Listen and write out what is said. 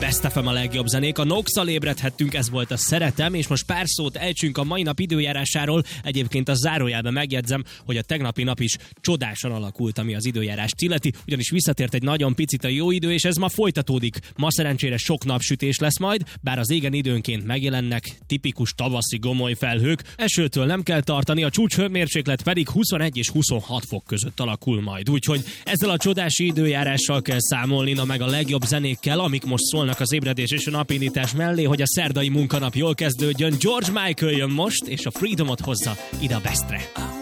Best FM a legjobb zenék. A Nox-szal ébredhettünk, ez volt a Szeretem, és most pár szót ejtsünk a mai nap időjárásáról. Egyébként a zárójelben megjegyzem, hogy a tegnapi nap is csodásan alakult, ami az időjárást illeti, ugyanis visszatért egy nagyon picit a jó idő, és ez ma folytatódik. Ma szerencsére sok napsütés lesz majd, bár az égen időnként megjelennek tipikus tavaszi gomoly felhők. Esőtől nem kell tartani, a csúcshőmérséklet pedig 21 és 26 fok között alakul majd. Úgyhogy ezzel a csodási időjárással kell számolni, na meg a legjobb zenékkel, amik most szólnak az ébredés és a napindítás mellé, hogy a szerdai munkanap jól kezdődjön. George Michael jön most, és a Freedomot hozza ide a Bestre.